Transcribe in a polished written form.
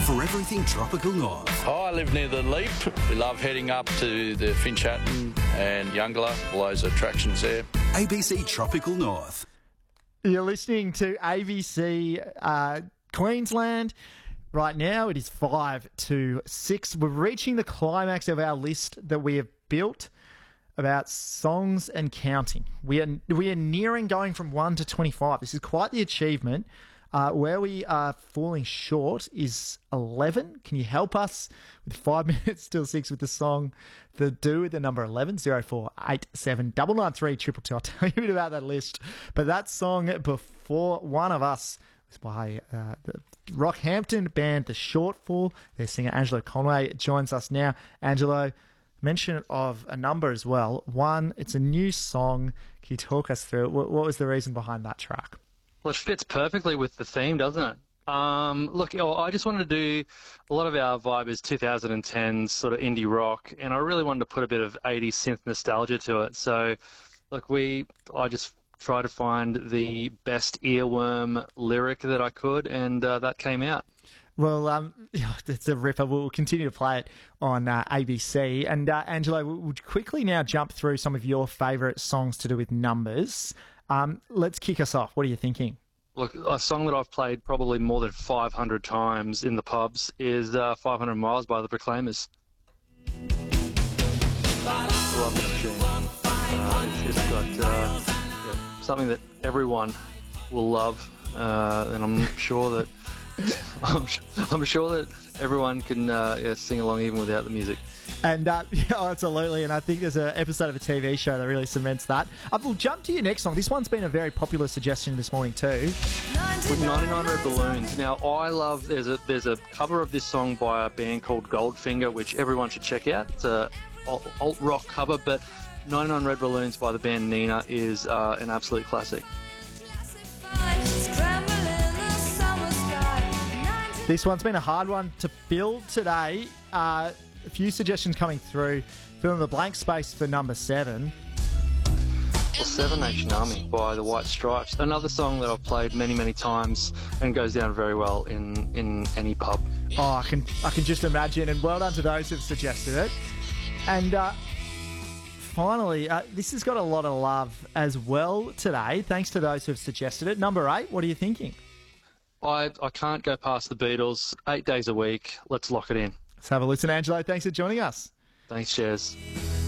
for everything Tropical North. Oh, I live near the Leap. We love heading up to the Finch Hatton and Youngler. All those attractions there. ABC Tropical North. You're listening to ABC Queensland. Right now it is 5 to 6. We're reaching the climax of our list that we have built about songs and counting. We are nearing going from 1 to 25. This is quite the achievement. Where we are falling short is 11. Can you help us with 5 minutes till 6 with the song The Do with the number 11, 0487 993 222. I'll tell you a bit about that list. But that song before one of us was by the Rockhampton band The Shortfall. Their singer Angelo Conway joins us now. Angelo, mention of a number as well. One, it's a new song. Can you talk us through it? What was the reason behind that track? Well, it fits perfectly with the theme, doesn't it? Look, I just wanted to do a lot of our vibe is 2010s sort of indie rock, and I really wanted to put a bit of 80s synth nostalgia to it. So, look, I just tried to find the best earworm lyric that I could, and that came out. Well, it's a ripper. We'll continue to play it on ABC. And Angelo, we'll quickly now jump through some of your favourite songs to do with numbers. Let's kick us off. What are you thinking? Look, a song that I've played probably more than 500 times in the pubs is 500 Miles by the Proclaimers. Love this tune. It's just got something that everyone will love, and I'm sure that I'm sure that everyone can sing along even without the music. And absolutely, and I think there's an episode of a TV show that really cements that. We'll jump to your next song. This one's been a very popular suggestion this morning too. With 99 Red Balloons. Now, I love, there's a cover of this song by a band called Goldfinger, which everyone should check out. It's a alt-rock cover, but 99 Red Balloons by the band Nina is an absolute classic. This one's been a hard one to build today. A few suggestions coming through. Fill in the blank space for number 7. Well, Seven Nation Army by the White Stripes. Another song that I've played many, many times and goes down very well in any pub. Oh, I can just imagine. And well done to those who've suggested it. And finally, this has got a lot of love as well today. Thanks to those who've suggested it. Number 8, what are you thinking? I can't go past the Beatles. 8 days a week. Let's lock it in. Let's have a listen, Angelo. Thanks for joining us. Thanks, Jez.